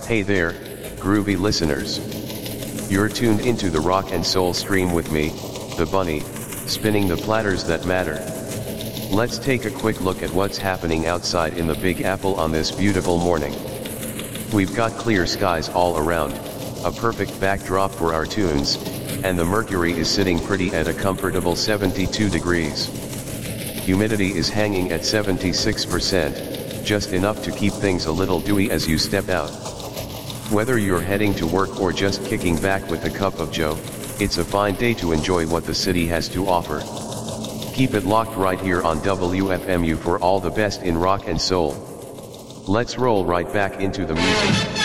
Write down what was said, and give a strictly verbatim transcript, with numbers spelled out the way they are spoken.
Hey there, groovy listeners. You're tuned into the rock and soul stream with me, the bunny, spinning the platters that matter. Let's take a quick look at what's happening outside in the Big Apple on this beautiful morning. We've got clear skies all around, a perfect backdrop for our tunes, and the mercury is sitting pretty at a comfortable seventy-two degrees. Humidity is hanging at seventy-six percent, just enough to keep things a little dewy as you step out. Whether you're heading to work or just kicking back with a cup of joe, it's a fine day to enjoy what the city has to offer. Keep it locked right here on W F M U for all the best in rock and soul. Let's roll right back into the music.